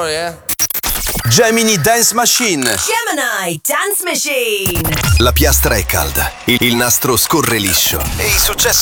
Gemini Dance Machine. Gemini Dance Machine. La piastra è calda, il nastro scorre liscio e i successi